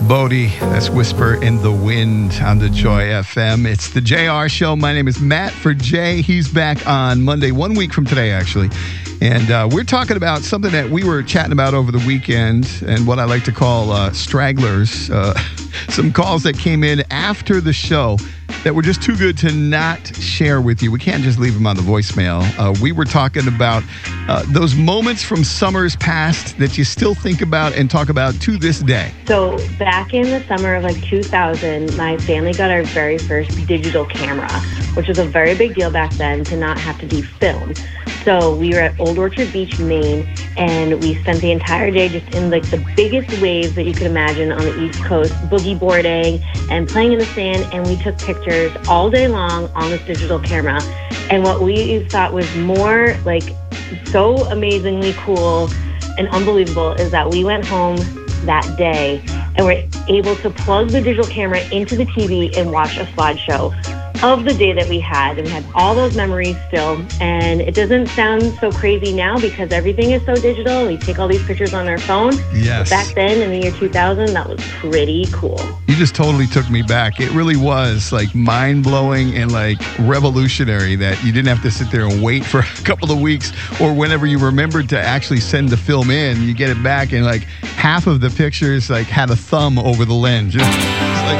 Bodie, that's Whisper in the Wind on the Joy FM. It's the JR Show. My name is Matt for Jay. He's back on Monday, 1 week from today, actually. And we're talking about something that we were chatting about over the weekend and what I like to call stragglers. Some calls that came in after the show that were just too good to not share with you. We can't just leave them on the voicemail. We were talking about those moments from summers past that you still think about and talk about to this day. So back in the summer of 2000, my family got our very first digital camera, which was a very big deal back then to not have to do film. So we were at Old Orchard Beach, Maine, and we spent the entire day just in the biggest waves that you could imagine on the East Coast, boogie boarding and playing in the sand, and we took pictures all day long on this digital camera. And what we thought was more so amazingly cool and unbelievable is that we went home that day and were able to plug the digital camera into the TV and watch a slideshow of the day that we had. And we had all those memories still. And it doesn't sound so crazy now because everything is so digital. We take all these pictures on our phone. Yes. But back then in the year 2000, that was pretty cool. You just totally took me back. It really was mind-blowing and revolutionary that you didn't have to sit there and wait for a couple of weeks, or whenever you remembered to actually send the film in, you get it back and half of the pictures had a thumb over the lens.